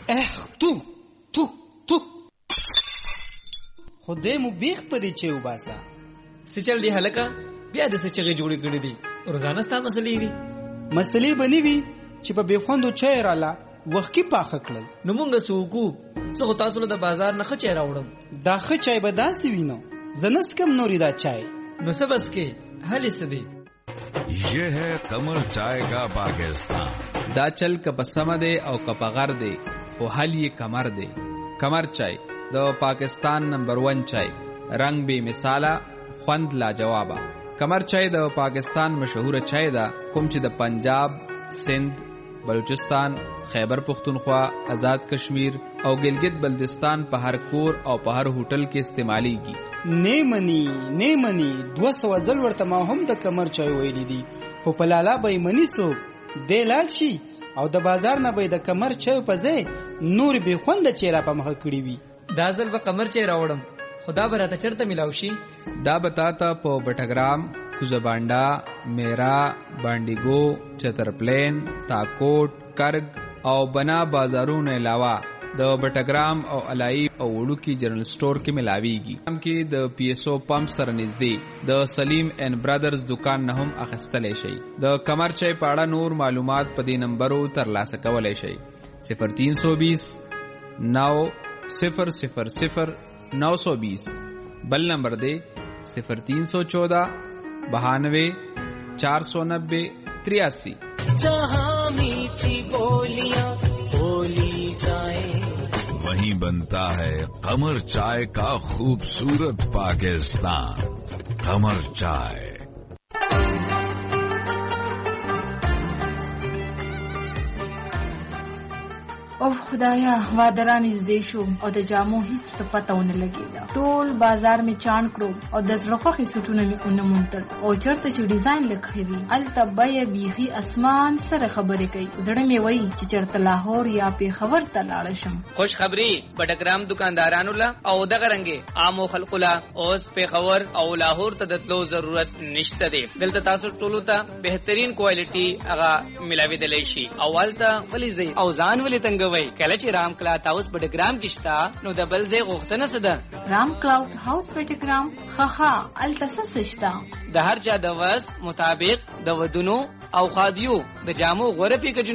تو خدای مو بیخ پدې چې وباسا سچل دی هلکا بیا د سچغه جوړې کړې دي روزانه ستا مسلې دي مسلې بنې وي چې په بخوندو چای رااله وخت کې پاخه کړل نو مونږ سوکو څو تاسو له بازار نه خچې راوړم دا خ چای به داسې وینو زنس کم نوري دا چای نو سبس کې حل سدي یہ ہے قمر چائے کا پاکستان دا چل کپ سمدے او کپ غر دے او حل یہ کمر دے کمر چائے دا پاکستان نمبر 1 چائے رنگ بے مثالا خوند لا جوابا کمر چائے دا پاکستان مشہور چائے دا کوم چې د پنجاب سندھ بلوچستان خیبر پختونخوا آزاد کشمیر او گلگت بلدستان په هر کور او په هر هوټل کې استعمالیږي نیمنی 200 ځل ورته ما هم د کمر چای ویلې دي خو په لالا به منی سو د لاړ شي او د بازار نه به د کمر چای په ځای نور به خوند چیرې په مخ کړی وي دا ځل به کمر چای راوړم خدا به راته چرته ملاو شي دا بتاتا په بټګرام کوزبانډا میرا بانډیګو چترپلین تاکوټ کرگ او بنا بازارونو علاوه د بټګرام او علای او وړوکی جنرال سٹور کې ملاویږي هم کې د پی ایس او پمپ سره نږدې د سلیم اینڈ برادرز دکان نه هم اخیستلی شي د کمر چای پاړه نور معلومات په دې نمبرو ترلاسه کولای شي 0320 9000 920 بل نمبر دے 0314 92 490 83 جہاں میٹھی بولیاں بولی جائے وہیں بنتا ہے قمر چائے کا خوبصورت پاکستان قمر چائے او خدایا وادران نږدې شو او د جامو هیڅ پته ونه لګېده ټول بازار می چاڼ کړو او د زړه خوښې سوټونه مې ونه مونتل او چرته چې ډیزاین لکه وي الته بیا بیخي اسمان سره خبرې کوي زړه مې وایي چې چرته لاهور یا پیښور ته لاړ شم خوش خبری بټګرام دکاندارانو لا او دغه رنګه عامو خلقو لا اوس پیښور او لاهور ته دتلو ضرورت نشته دی دلته تاسو ټولو ته بهترین کوالټي هغه ملاوي شي اولته ولې او ځان ولې تنګ وای کله چې رام کلاوډ هاوس بټګرام کې شتا نو د بل ځای غوښتنه څه ده رام کلاوډ هاوس بټګرام ها التسس شتا د هر چا د وس مطابق د ودونو او خادیو د جامو غوړه پیکجونه